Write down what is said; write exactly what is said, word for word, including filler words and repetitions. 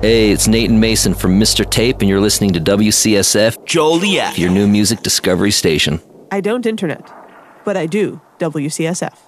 Hey, it's Nathan Mason from Mister Tape, and you're listening to W C S F, Joliet, your new music discovery station. I don't internet, but I do W C S F.